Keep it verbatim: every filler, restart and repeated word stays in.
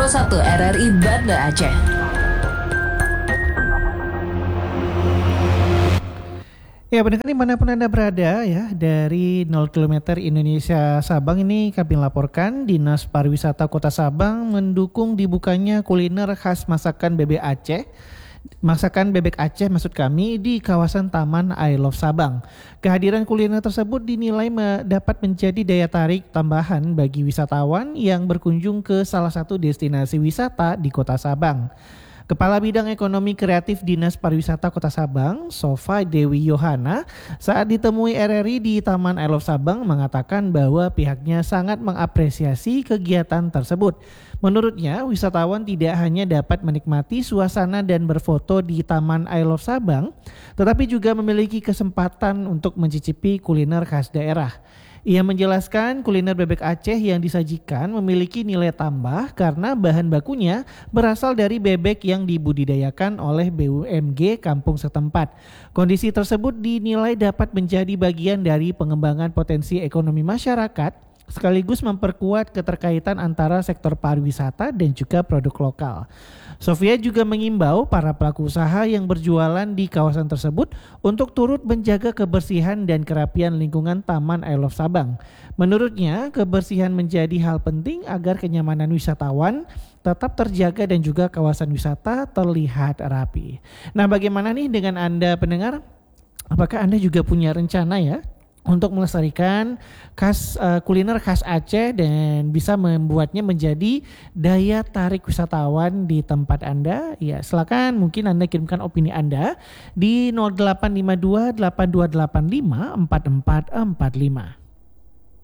nol satu R R I Banda Aceh. Ya, pendengar dimanapun Anda berada ya, dari nol kilometer Indonesia Sabang ini kami laporkan Dinas Pariwisata Kota Sabang mendukung dibukanya kuliner khas masakan bebek Aceh. Masakan bebek Aceh maksud kami di kawasan Taman I Love Sabang. Kehadiran kuliner tersebut dinilai me- dapat menjadi daya tarik tambahan bagi wisatawan yang berkunjung ke salah satu destinasi wisata di Kota Sabang. Kepala Bidang Ekonomi Kreatif Dinas Pariwisata Kota Sabang, Sofa Dewi Yohana, saat ditemui R R I di Taman I Love Sabang mengatakan bahwa pihaknya sangat mengapresiasi kegiatan tersebut. Menurutnya, wisatawan tidak hanya dapat menikmati suasana dan berfoto di Taman I Love Sabang, tetapi juga memiliki kesempatan untuk mencicipi kuliner khas daerah. Ia menjelaskan kuliner bebek Aceh yang disajikan memiliki nilai tambah karena bahan bakunya berasal dari bebek yang dibudidayakan oleh B U M G kampung setempat. Kondisi tersebut dinilai dapat menjadi bagian dari pengembangan potensi ekonomi masyarakat sekaligus memperkuat keterkaitan antara sektor pariwisata dan juga produk lokal. Sofia juga mengimbau para pelaku usaha yang berjualan di kawasan tersebut untuk turut menjaga kebersihan dan kerapian lingkungan Taman I Love Sabang. Menurutnya, kebersihan menjadi hal penting agar kenyamanan wisatawan tetap terjaga dan juga kawasan wisata terlihat rapi. Nah, bagaimana nih dengan Anda pendengar? Apakah Anda juga punya rencana ya untuk melestarikan khas uh, kuliner khas Aceh dan bisa membuatnya menjadi daya tarik wisatawan di tempat Anda? Ya, silakan mungkin Anda kirimkan opini Anda di nol delapan lima dua delapan dua delapan lima empat empat empat lima.